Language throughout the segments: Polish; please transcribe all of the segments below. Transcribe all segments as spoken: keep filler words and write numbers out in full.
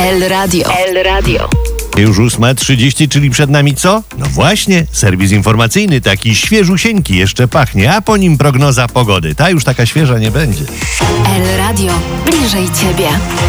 El Radio. El Radio. Już ósma trzydzieści, czyli przed nami co? No właśnie, serwis informacyjny, taki świeżusieńki jeszcze pachnie, a po nim prognoza pogody. Ta już taka świeża nie będzie. El Radio. Bliżej Ciebie.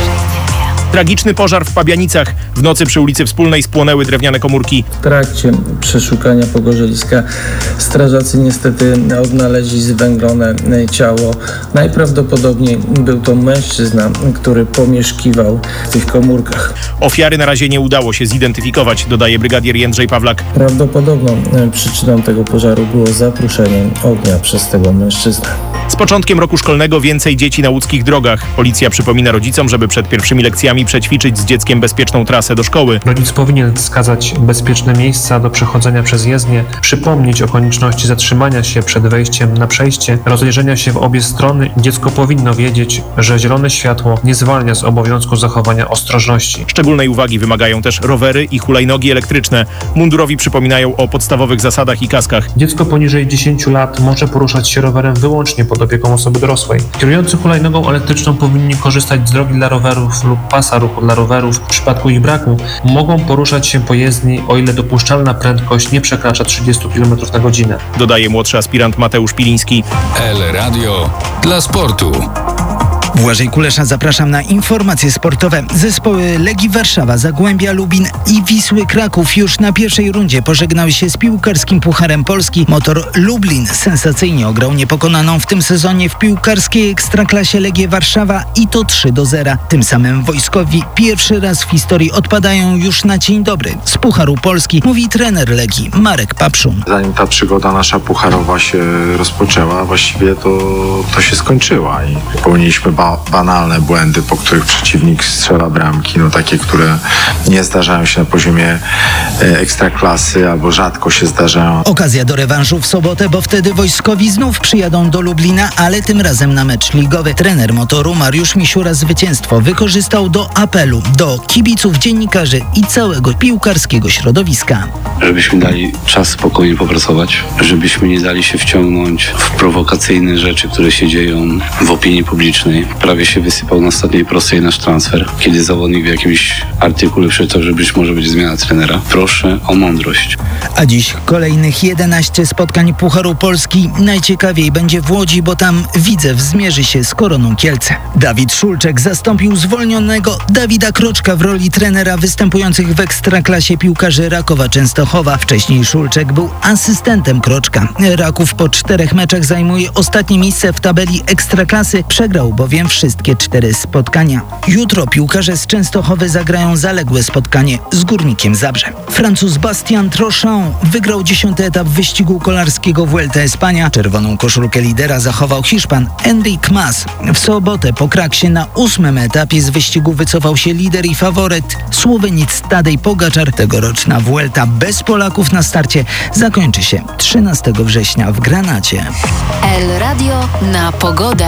Tragiczny pożar w Pabianicach. W nocy przy ulicy Wspólnej spłonęły drewniane komórki. W trakcie przeszukania pogorzeliska strażacy niestety odnaleźli zwęglone ciało. Najprawdopodobniej był to mężczyzna, który pomieszkiwał w tych komórkach. Ofiary na razie nie udało się zidentyfikować, dodaje brygadier Jędrzej Pawlak. Prawdopodobną przyczyną tego pożaru było zaprószenie ognia przez tego mężczyznę. Z początkiem roku szkolnego więcej dzieci na łódzkich drogach. Policja przypomina rodzicom, żeby przed pierwszymi lekcjami przećwiczyć z dzieckiem bezpieczną trasę do szkoły. Rodzic powinien wskazać bezpieczne miejsca do przechodzenia przez jezdnię, przypomnieć o konieczności zatrzymania się przed wejściem na przejście, rozejrzenia się w obie strony. Dziecko powinno wiedzieć, że zielone światło nie zwalnia z obowiązku zachowania ostrożności. Szczególnej uwagi wymagają też rowery i hulajnogi elektryczne. Mundurowi przypominają o podstawowych zasadach i kaskach. Dziecko poniżej dziesięciu lat może poruszać się rowerem wyłącznie pod opieką osoby dorosłej. Kierujący hulajnogą elektryczną powinni korzystać z drogi dla rowerów lub pasa ruchu dla rowerów. W przypadku ich braku mogą poruszać się po jezdni, o ile dopuszczalna prędkość nie przekracza trzydzieści kilometrów na godzinę. Dodaje młodszy aspirant Mateusz Piliński. El Radio dla sportu. Błażej Kulesza, zapraszam na informacje sportowe. Zespoły Legii Warszawa, Zagłębia Lubin i Wisły Kraków już na pierwszej rundzie pożegnały się z piłkarskim Pucharem Polski. Motor Lublin sensacyjnie ograł niepokonaną w tym sezonie w piłkarskiej Ekstraklasie Legię Warszawa i to trzy do zera. Tym samym wojskowi pierwszy raz w historii odpadają już na dzień dobry. Z Pucharu Polski mówi trener Legii Marek Papszun. Zanim ta przygoda nasza pucharowa się rozpoczęła, właściwie to, to się skończyła i popełniliśmy ba- banalne błędy, po których przeciwnik strzela bramki, no takie, które nie zdarzają się na poziomie e, ekstraklasy albo rzadko się zdarzają. Okazja do rewanżu w sobotę, bo wtedy wojskowi znów przyjadą do Lublina, ale tym razem na mecz ligowy. Trener Motoru Mariusz Misiura zwycięstwo wykorzystał do apelu do kibiców, dziennikarzy i całego piłkarskiego środowiska. Żebyśmy dali czas spokojnie popracować, żebyśmy nie dali się wciągnąć w prowokacyjne rzeczy, które się dzieją w opinii publicznej. Prawie się wysypał na ostatniej prostej nasz transfer, kiedy zawodnik w jakimś artykule przeczytał, że być może będzie zmiana trenera. Proszę o mądrość. A dziś kolejnych jedenaście spotkań Pucharu Polski. Najciekawiej będzie w Łodzi, bo tam Widzew zmierzy się z Koroną Kielce. Dawid Szulczek zastąpił zwolnionego Dawida Kroczka w roli trenera występujących w Ekstraklasie piłkarzy Rakowa Częstochowa. Wcześniej Szulczek był asystentem Kroczka. Raków po czterech meczach zajmuje ostatnie miejsce w tabeli Ekstraklasy. Przegrał bowiem wszystkie cztery spotkania. Jutro piłkarze z Częstochowy zagrają zaległe spotkanie z Górnikiem Zabrze. Francuz Bastien Trochon wygrał dziesiąty etap wyścigu kolarskiego Vuelta Espania. Czerwoną koszulkę lidera zachował Hiszpan Enric Mas. W sobotę po kraksie na ósmym etapie z wyścigu wycofał się lider i faworyt Słoweniec Tadej Pogaczar. Tegoroczna Vuelta bez Polaków na starcie zakończy się trzynastego września w Granacie. El Radio na pogodę.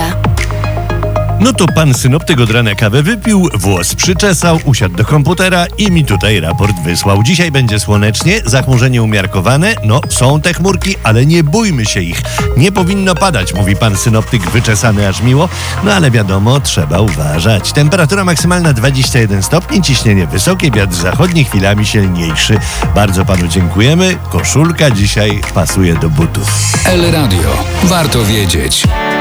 No to pan synoptyk od rana kawę wypił, włos przyczesał, usiadł do komputera i mi tutaj raport wysłał. Dzisiaj będzie słonecznie, zachmurzenie umiarkowane, no są te chmurki, ale nie bójmy się ich. Nie powinno padać, mówi pan synoptyk wyczesany aż miło, no ale wiadomo, trzeba uważać. Temperatura maksymalna dwadzieścia jeden stopni, ciśnienie wysokie, wiatr zachodni chwilami silniejszy. Bardzo panu dziękujemy, koszulka dzisiaj pasuje do butów. El Radio. Warto wiedzieć.